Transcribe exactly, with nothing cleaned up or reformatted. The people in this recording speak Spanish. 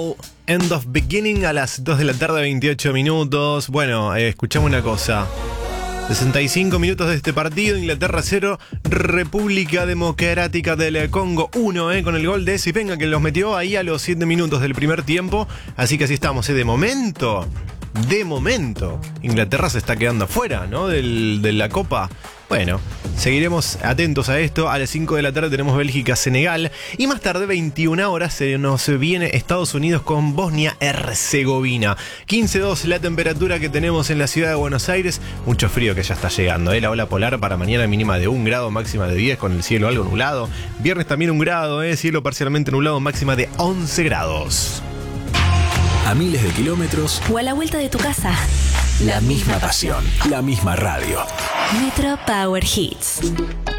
Middle, End of Beginning a las dos de la tarde, veintiocho minutos. Bueno, eh, escuchamos una cosa. sesenta y cinco minutos de este partido, Inglaterra cero, República Democrática del Congo uno, eh, con el gol de ese Venga que los metió ahí a los siete minutos del primer tiempo. Así que así estamos, eh, de momento, de momento, Inglaterra se está quedando afuera, ¿no? Del, de la Copa. Bueno, seguiremos atentos a esto. A las cinco de la tarde tenemos Bélgica-Senegal. Y más tarde, veintiuna horas, se nos viene Estados Unidos con Bosnia-Herzegovina. quince dos la temperatura que tenemos en la ciudad de Buenos Aires. Mucho frío que ya está llegando, ¿eh? La ola polar para mañana mínima de un grado, máxima de diez, con el cielo algo nublado. Viernes también un grado, ¿eh? Cielo parcialmente nublado, máxima de once grados. A miles de kilómetros o a la vuelta de tu casa. La misma pasión, la misma radio. Metro Power Hits.